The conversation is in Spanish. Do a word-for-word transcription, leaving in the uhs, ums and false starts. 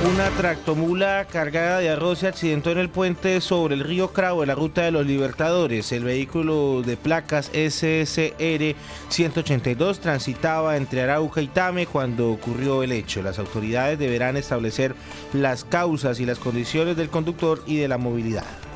Una tractomula cargada de arroz se accidentó en el puente sobre el río Cravo en la ruta de los Libertadores. El vehículo de placas S S R ciento ochenta y dos transitaba entre Arauca y Tame cuando ocurrió el hecho. Las autoridades deberán establecer las causas y las condiciones del conductor y de la movilidad.